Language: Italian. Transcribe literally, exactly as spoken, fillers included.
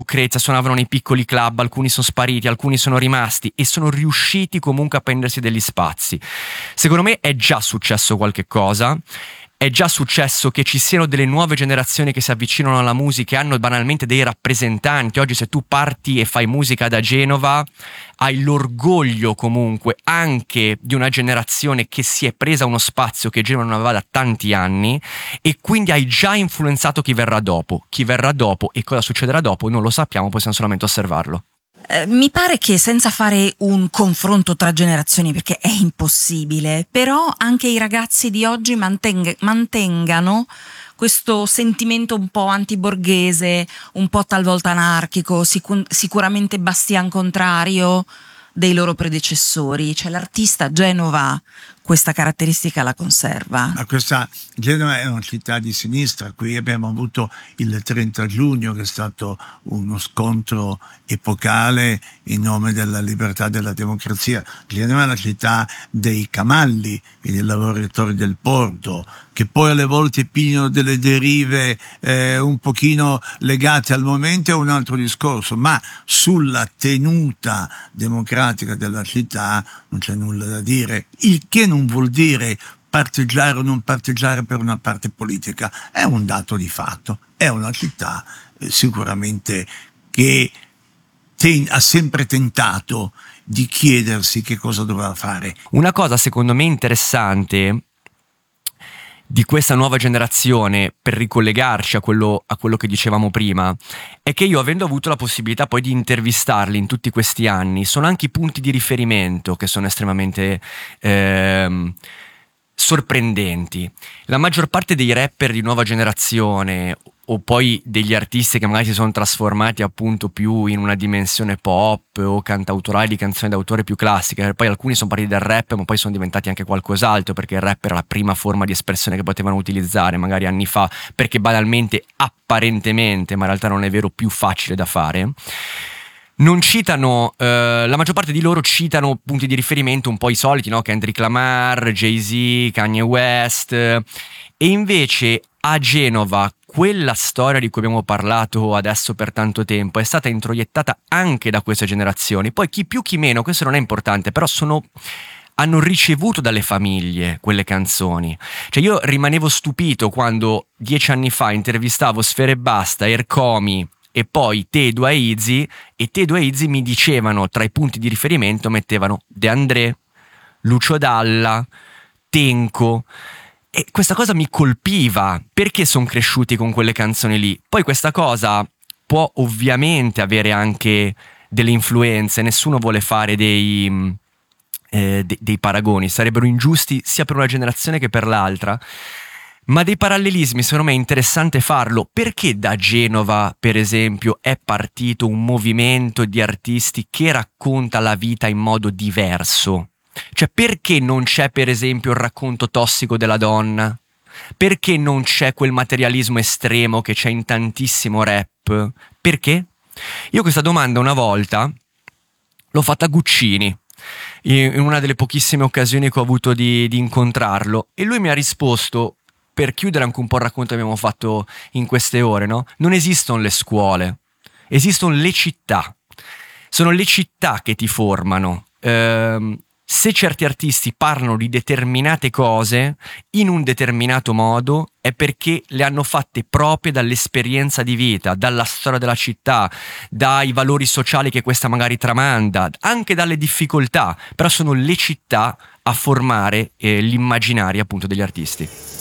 Lucrezia, suonavano nei piccoli club, alcuni sono spariti, alcuni sono rimasti e sono riusciti comunque a prendersi degli spazi. Secondo me è già successo qualche cosa. È già successo che ci siano delle nuove generazioni che si avvicinano alla musica e hanno banalmente dei rappresentanti. Oggi se tu parti e fai musica da Genova hai l'orgoglio comunque anche di una generazione che si è presa uno spazio che Genova non aveva da tanti anni, e quindi hai già influenzato chi verrà dopo. Chi verrà dopo e cosa succederà dopo non lo sappiamo, possiamo solamente osservarlo. Eh, mi pare che, senza fare un confronto tra generazioni, perché è impossibile, però anche i ragazzi di oggi manteng- mantengano questo sentimento un po' antiborghese, un po' talvolta anarchico, sic- sicuramente bastian contrario dei loro predecessori. Cioè l'artista a Genova questa caratteristica la conserva. Ma questa Genova è una città di sinistra. Qui abbiamo avuto il trenta giugno, che è stato uno scontro epocale in nome della libertà e della democrazia. Genova è la città dei camalli e dei lavoratori del porto, che poi alle volte pigliano delle derive eh, un pochino legate al momento, è un altro discorso, ma sulla tenuta democratica della città non c'è nulla da dire, il che non vuol dire parteggiare o non parteggiare per una parte politica, è un dato di fatto. È una città eh, sicuramente che ten- ha sempre tentato di chiedersi che cosa doveva fare. Una cosa secondo me interessante di questa nuova generazione, per ricollegarci a quello, a quello che dicevamo prima, è che io, avendo avuto la possibilità poi di intervistarli in tutti questi anni, sono anche i punti di riferimento che sono estremamente ehm, sorprendenti. La maggior parte dei rapper di nuova generazione, o poi degli artisti che magari si sono trasformati appunto più in una dimensione pop o cantautorale, di canzoni d'autore più classiche, poi alcuni sono partiti dal rap ma poi sono diventati anche qualcos'altro, perché il rap era la prima forma di espressione che potevano utilizzare magari anni fa, perché banalmente, apparentemente, ma in realtà non è vero, più facile da fare. Non citano, eh, la maggior parte di loro citano punti di riferimento un po' i soliti, no? Kendrick Lamar, Jay-Z, Kanye West, e invece a Genova quella storia di cui abbiamo parlato adesso per tanto tempo è stata introiettata anche da queste generazioni. Poi chi più chi meno, questo non è importante, però sono... hanno ricevuto dalle famiglie quelle canzoni. Cioè io rimanevo stupito quando dieci anni fa intervistavo Sfera Ebbasta, Ercomi e poi Tedo e Izzy, e Tedo e Izzy mi dicevano, tra i punti di riferimento mettevano De André, Lucio Dalla, Tenco, e questa cosa mi colpiva, perché sono cresciuti con quelle canzoni lì. Poi questa cosa può ovviamente avere anche delle influenze, nessuno vuole fare dei... Eh, de- dei paragoni, sarebbero ingiusti sia per una generazione che per l'altra, ma dei parallelismi secondo me è interessante farlo. Perché da Genova, per esempio, è partito un movimento di artisti che racconta la vita in modo diverso? Cioè, perché non c'è per esempio il racconto tossico della donna? Perché non c'è quel materialismo estremo che c'è in tantissimo rap? Perché? Io questa domanda una volta l'ho fatta a Guccini, in una delle pochissime occasioni che ho avuto di, di incontrarlo, e lui mi ha risposto, per chiudere anche un po' il racconto che abbiamo fatto in queste ore, no? Non esistono le scuole, esistono le città, sono le città che ti formano. Ehm, se certi artisti parlano di determinate cose in un determinato modo è perché le hanno fatte proprie dall'esperienza di vita, dalla storia della città, dai valori sociali che questa magari tramanda, anche dalle difficoltà, però sono le città a formare eh, l'immaginario appunto degli artisti.